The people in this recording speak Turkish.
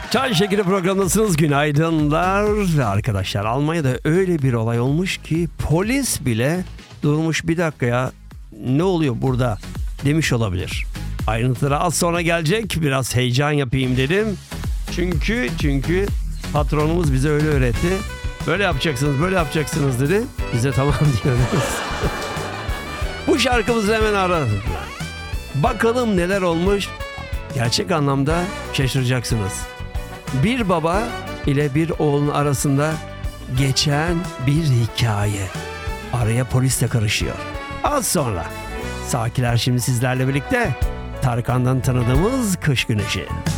Çay Şekeri programındasınız. Günaydınlar arkadaşlar. Almanya'da öyle bir olay olmuş ki polis bile durmuş, bir dakika ya ne oluyor burada demiş olabilir. Ayrıntıları az sonra gelecek. Biraz heyecan yapayım dedim. Çünkü patronumuz bize öyle öğretti. Böyle yapacaksınız dedi. Bize tamam diyoruz. Bu şarkımızı hemen aradık. Bakalım neler olmuş. Gerçek anlamda şaşıracaksınız. Bir baba ile bir oğlun arasında geçen bir hikaye. Araya polis de karışıyor. Az sonra. Sakiler şimdi sizlerle birlikte. Tarkan'dan tanıdığımız Kış Güneşi.